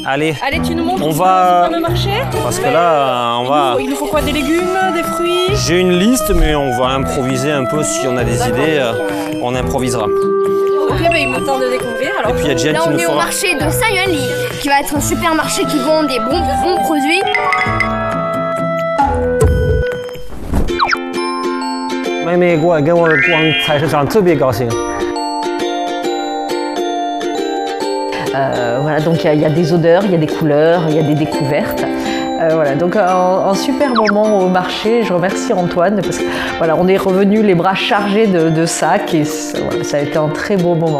Allez, Allez, tu nous montres on ce va... fameux marché. Parce que là, on va... Il nous faut quoi? Des légumes, des fruits? J'ai une liste, mais on va improviser un peu. Si on a des idées, on improvisera. Ok, bah, il me temps de découvrir. Alors, Et puis il y a Diane Là, qui on nous est au fera... marché de Sayuanli, qui va être un supermarché qui vend des bons produits. 妹妹过来跟我逛菜市场，特别高兴。 Voilà, donc il y a des odeurs, il y a des couleurs, il y a des découvertes. Voilà, donc un super moment au marché. Je remercie Antoine parce que voilà, on est revenu les bras chargés de sacs et voilà, ça a été un très beau moment.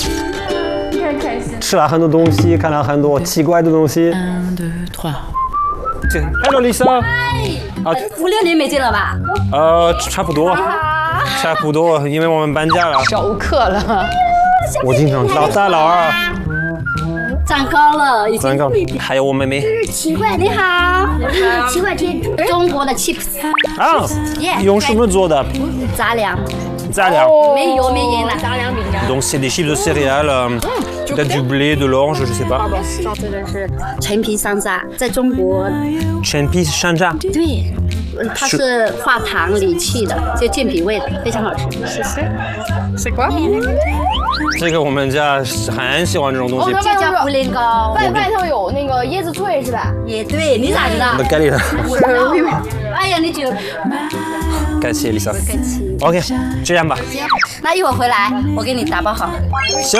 吃了很多东西，看了很多奇怪的东西。 1, 2, 3. Hello Lisa。啊 5、6年没见了吧？ 差不多，差不多，因为我们搬家了。 少客了。 我经常老大老二。 长高了，已经。 长高。还有我妹妹。 奇怪，你好，奇怪天， 中国的 chips， 啊，用什么做的？ 杂粮， 杂粮。 没油没盐的杂粮饼干。 Donc c'est des chips de céréales, peut-être du blé, de l'orge, je sais pas. 这个是陈皮山楂，在中国， 陈皮山楂。 对，它是化糖理气的，就健脾胃的，非常好吃。 C'est quoi? 这个我们家很喜欢这种东西。 这叫茯苓糕， 外头有那个椰子脆是吧？ 也对，你咋知道？ 盖里的。 哎呀，你就感谢 Lisa。 客气。 OK， 这样吧。 行，那一会儿回来我给你打包好。 行。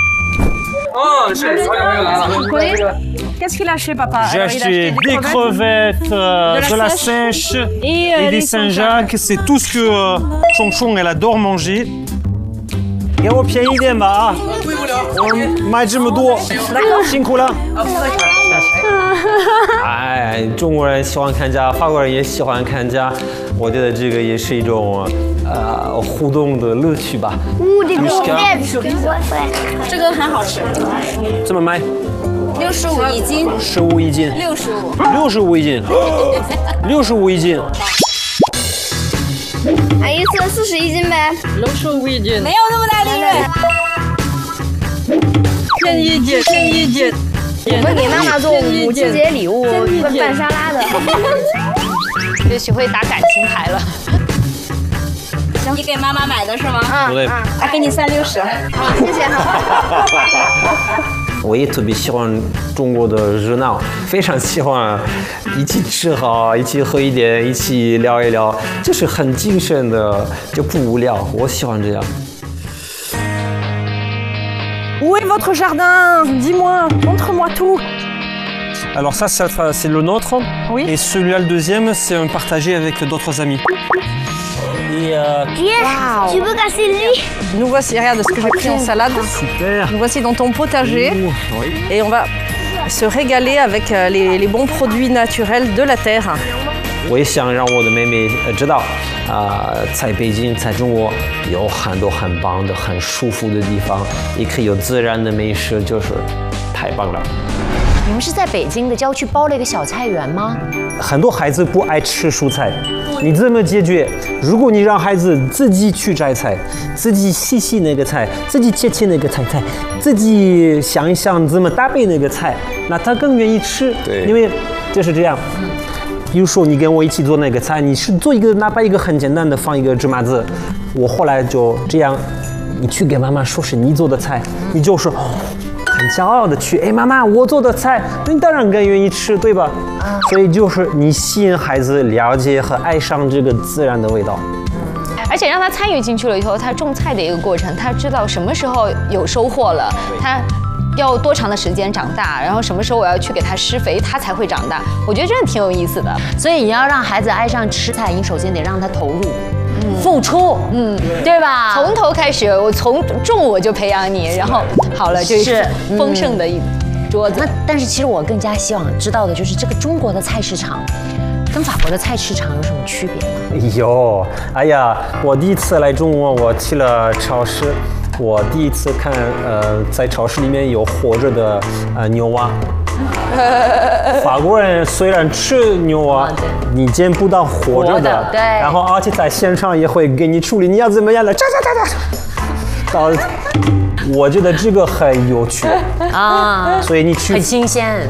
Qu'est-ce qu'il a acheté, papa? J'ai acheté des crevettes, de la sèche et des Saint-Jacques. C'est tout ce que Chong Chong elle adore manger. 给我便宜点吧啊！我买这么多，辛苦了。哎，中国人喜欢看家，法国人也喜欢看家。我觉得这个也是一种互动的乐趣吧。 这个很好吃， 这么卖 65一斤 ，15一斤，65一斤，65一斤。 哎，一次40一斤呗。 65一斤， 没有那么大利润。 便宜一点，便宜一点。 我们给妈妈做母亲节礼物，拌沙拉的。 就学会打感情牌了。 你给妈妈买的是吗？ 不对。 给你360。 谢谢哈。 我也特别喜欢中国的热闹，非常喜欢一起吃好，一起喝一点，一起聊一聊，就是很精神的，就不无聊。我喜欢这样。 Où est votre jardin? Dis-moi, montre-moi tout. Alors ça c'est le nôtre. Oui. Et celui-là, le deuxième, c'est un partagé avec d'autres amis. Et Tu peux casser le lit? Nous voici, regarde ce que j'ai pris en salade. super. Nous voici dans ton potager. Oui. Et on va se régaler avec les bons produits naturels de la terre. 我也想让我的妹妹知道，在北京，在中国有很多很棒的、很舒服的地方，也可以有自然的美食，就是太棒了。 你们是在北京的郊区包了一个小菜园吗？ 很多孩子不爱吃蔬菜，你怎么解决？如果你让孩子自己去摘菜，自己洗那个菜，自己切那个菜，自己想一想怎么搭配那个菜，那他更愿意吃。对，因为就是这样。 比如说，你跟我一起做那个菜，你是做一个，哪怕一个很简单的，放一个芝麻子，我后来就这样，你去给妈妈说是你做的菜，你就是很骄傲的去，哎，妈妈，我做的菜，你当然更愿意吃，对吧？所以就是你吸引孩子了解和爱上这个自然的味道。 而且让他参与进去了以后，他种菜的一个过程，他知道什么时候有收获了，他要多长的时间长大，然后什么时候我要去给他施肥，他才会长大。我觉得真的挺有意思的。 所以你要让孩子爱上吃菜，你首先得让他投入、付出，对吧？ 从头开始，我从种我就培养你，然后好了就是丰盛的一桌子。 那但是其实我更加希望知道的就是这个中国的菜市场。 跟法国的菜市场有什么区别吗？ 有，哎呀，我第一次来中国，我去了超市，我第一次看，在超市里面有活着的牛蛙。法国人虽然吃牛蛙，你见不到活着的， 对。 然后而且在现场也会给你处理，你要怎么样的，我觉得这个很有趣啊，所以你去很新鲜。